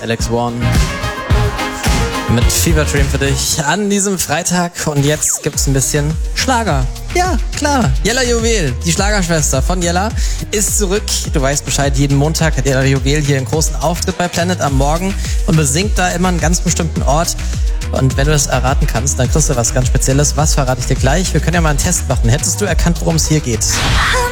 Alex One mit Fever Dream für dich an diesem Freitag. Und jetzt gibt's ein bisschen Schlager. Ja, klar. Jella Juwel, die Schlagerschwester von Jella, ist zurück. Du weißt Bescheid, jeden Montag hat Jella Juwel hier einen großen Auftritt bei Planet am Morgen und besingt da immer einen ganz bestimmten Ort. Und wenn du das erraten kannst, dann kriegst du was ganz Spezielles. Was verrate ich dir gleich? Wir können ja mal einen Test machen. Hättest du erkannt, worum es hier geht?